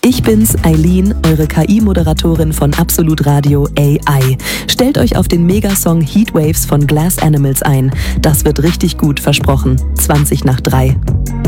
Ich bin's, Eileen, eure KI-Moderatorin von Absolut Radio AI. Stellt euch auf den Megasong Heatwaves von Glass Animals ein. Das wird richtig gut, versprochen. 20 nach 3.